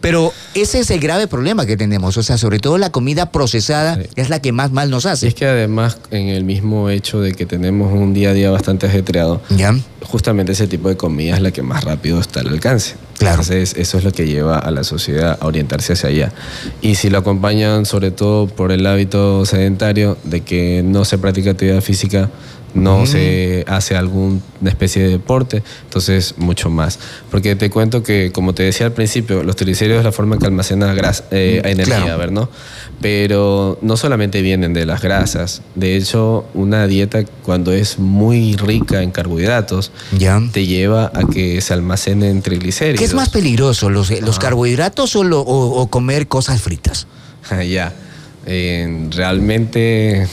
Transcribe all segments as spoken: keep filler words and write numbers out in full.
Pero ese es el grave problema que tenemos, o sea, sobre todo la comida procesada sí. es la que más mal nos hace. Y es que además, en el mismo hecho de que tenemos un día a día bastante ajetreado, ¿ya? Justamente ese tipo de comida es la que más rápido está al alcance. Claro. Entonces, eso es lo que lleva a la sociedad a orientarse hacia allá. Y si lo acompañan sobre todo por el hábito sedentario de que no se practica actividad física, no mm. se hace alguna especie de deporte, entonces mucho más. Porque te cuento que, como te decía al principio, los triglicéridos es la forma que almacena grasa, eh, energía, claro. ¿ver, no? Pero no solamente vienen de las grasas. De hecho, una dieta cuando es muy rica en carbohidratos, ya. te lleva a que se almacenen triglicéridos. ¿Qué es más peligroso, los, los ah. carbohidratos o, lo, o, o comer cosas fritas? ya, eh, realmente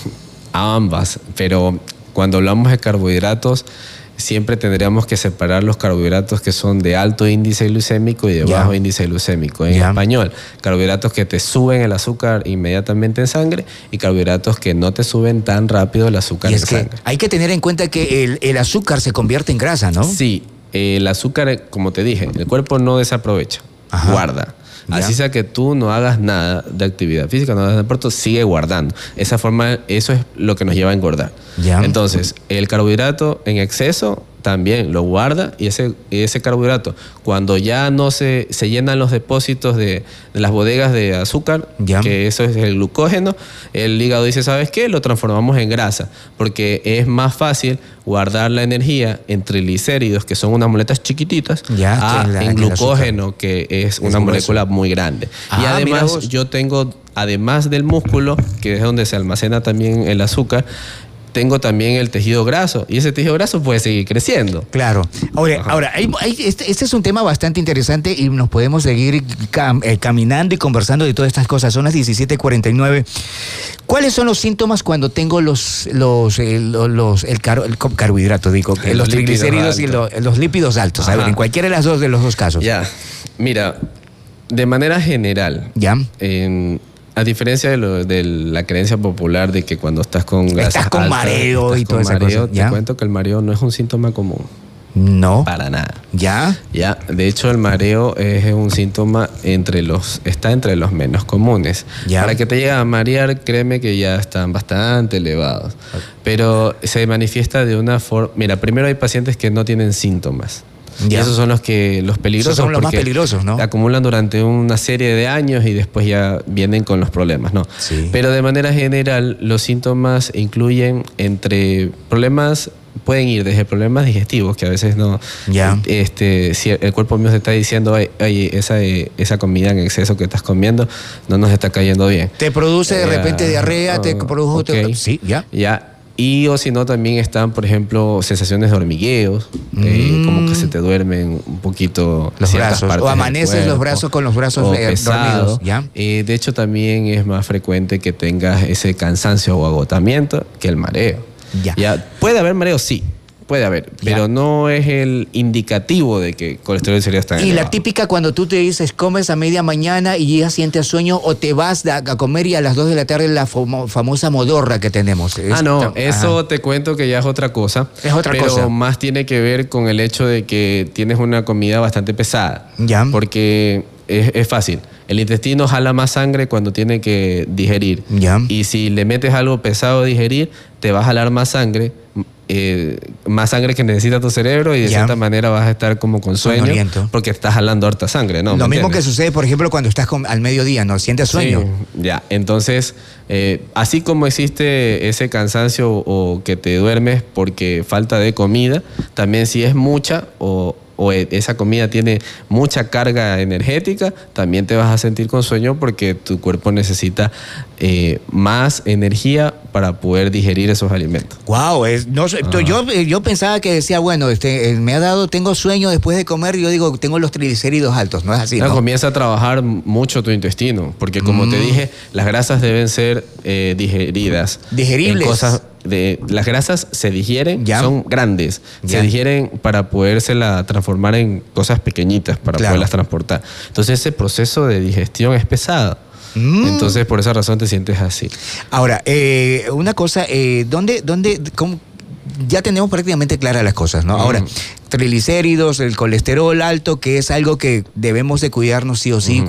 ambas, pero cuando hablamos de carbohidratos, siempre tendríamos que separar los carbohidratos que son de alto índice glucémico y de yeah. bajo índice glucémico. En yeah. español, carbohidratos que te suben el azúcar inmediatamente en sangre y carbohidratos que no te suben tan rápido el azúcar y en es que sangre. Hay que tener en cuenta que el, el azúcar se convierte en grasa, ¿no? Sí, el azúcar, como te dije, el cuerpo no desaprovecha, Ajá. guarda. ¿Ya? Así sea que tú no hagas nada de actividad física, no hagas deporte, sigue guardando. Esa forma, eso es lo que nos lleva a engordar. ¿Ya? Entonces, el carbohidrato en exceso también lo guarda y ese, ese carbohidrato, cuando ya no se, se llenan los depósitos de, de las bodegas de azúcar, ¿Ya? que eso es el glucógeno, el hígado dice, ¿sabes qué? Lo transformamos en grasa, porque es más fácil guardar la energía en triglicéridos, que son unas moléculas chiquititas, ya, a, la, en glucógeno, que es, es una molécula muy grande. Ah, y además yo tengo, además del músculo, que es donde se almacena también el azúcar, tengo también el tejido graso y ese tejido graso puede seguir creciendo. Claro. Ahora, ahora hay, hay, este, este es un tema bastante interesante y nos podemos seguir cam, eh, caminando y conversando de todas estas cosas. Son las diecisiete cuarenta y nueve. ¿Cuáles son los síntomas cuando tengo los, los, eh, los, los el, car, el carbohidrato, digo, los, los triglicéridos y lo, los lípidos altos? Ajá. A ver, en cualquiera de, las dos, de los dos casos. Ya, mira, de manera general, ya. En, a diferencia de, lo, de la creencia popular de que cuando estás con grasas estás con altas, mareo estás y toda esa mareo, cosa. Te ¿Ya? cuento que el mareo no es un síntoma común. No. Para nada. ¿Ya? Ya. De hecho, el mareo es un síntoma entre los, está entre los menos comunes. ¿Ya? Para que te llegue a marear, créeme que ya están bastante elevados. Okay. Pero se manifiesta de una forma. Mira, primero hay pacientes que no tienen síntomas. Ya. Y esos son los que los peligrosos. Esos son los más peligrosos, ¿no? Acumulan durante una serie de años y después ya vienen con los problemas, ¿no? Sí. Pero de manera general, los síntomas incluyen entre problemas, pueden ir desde problemas digestivos, que a veces no, ya. este, si el cuerpo mío se está diciendo, oye, esa, esa comida en exceso que estás comiendo no nos está cayendo bien. Te produce de repente ya, diarrea, oh, te produce... Okay. Sí, ya. Ya. Y o si no, también están, por ejemplo, sensaciones de hormigueos, mm. eh, como que se te duermen un poquito los brazos, o amaneces cuerpo, los brazos con los brazos o eh, pesado. dormidos. ¿Ya? Eh, de hecho, también es más frecuente que tengas ese cansancio o agotamiento que el mareo. Ya. Ya. ¿Puede haber mareo? Sí. Puede haber, ya. Pero no es el indicativo de que colesterol sería tan Y elevado. la típica cuando tú te dices, comes a media mañana y ya sientes sueño, o te vas a, a comer y a las dos de la tarde la famo, famosa modorra que tenemos. Ah, es, no, eso ajá. te cuento que ya es otra cosa. Es otra pero cosa. Pero más tiene que ver con el hecho de que tienes una comida bastante pesada. Ya. Porque es, es fácil. El intestino jala más sangre cuando tiene que digerir. Ya. Y si le metes algo pesado a digerir, te va a jalar más sangre. Eh, más sangre que necesita tu cerebro y de ya. cierta manera vas a estar como con sueño Sonoliento. Porque estás jalando harta sangre, ¿no? Lo mismo entiendes? que sucede, por ejemplo, cuando estás con, al mediodía, ¿no? ¿Sientes sueño? Sí, ya, entonces, eh, así como existe ese cansancio o que te duermes porque falta de comida, también si es mucha o o esa comida tiene mucha carga energética, también te vas a sentir con sueño porque tu cuerpo necesita eh, más energía para poder digerir esos alimentos. Wow, es, no, ah. yo, yo pensaba que decía, bueno, este, me ha dado, tengo sueño después de comer, y yo digo, tengo los triglicéridos altos, ¿no es así? No, ¿no? Comienza a trabajar mucho tu intestino, porque como mm. te dije, las grasas deben ser eh, digeridas. Digeribles. En cosas de, las grasas se digieren, ¿Ya? son grandes, ¿Ya? se digieren para podérselas transformar en cosas pequeñitas, para claro. poderlas transportar. Entonces ese proceso de digestión es pesado. Mm. Entonces por esa razón te sientes así. Ahora, eh, una cosa, eh, ¿dónde, dónde, cómo, ya tenemos prácticamente claras las cosas, ¿no? Mm. Ahora, triglicéridos, el colesterol alto, que es algo que debemos de cuidarnos sí o sí. Mm.